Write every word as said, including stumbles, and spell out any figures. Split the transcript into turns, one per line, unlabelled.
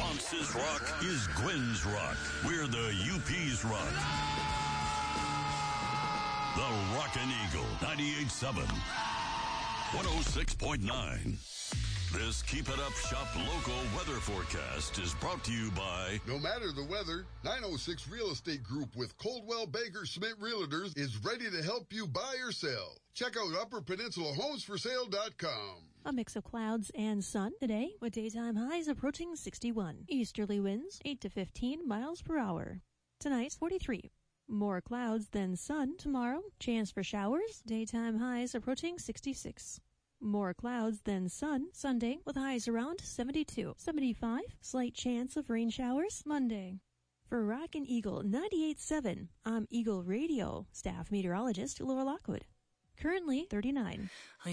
Bronx's rock is Gwen's rock. We're the U P's rock. The Rockin' Eagle, ninety-eight point seven, one oh six point nine. This Keep It Up Shop local weather forecast is brought to you by...
No matter the weather, nine oh six Real Estate Group with Coldwell Banker Schmidt Realtors is ready to help you buy or sell. Check out upper peninsula homes for sale dot com.
A mix of clouds and sun today with daytime highs approaching sixty-one. Easterly winds eight to fifteen miles per hour. Tonight, forty-three. More clouds than sun tomorrow. Chance for showers. Daytime highs approaching sixty-six. More clouds than sun Sunday with highs around seventy-two. seventy-five. Slight chance of rain showers Monday. For Rockin' Eagle ninety-eight point seven, I'm Eagle Radio staff meteorologist Laura Lockwood. Currently thirty-nine.